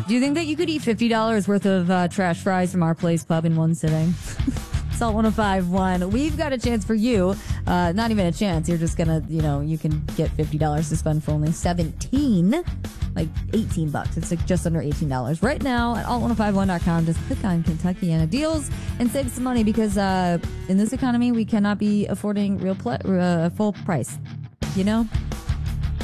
Do you think that you could eat $50 worth of trash fries from our place pub in one sitting? Salt 105.1. We've got a chance for you. Not even a chance. You're just gonna, you can get $50 to spend for only 17, like $18. It's like just under $18 right now at alt1051.com. Just click on Kentuckiana deals and save some money because in this economy we cannot be affording full price.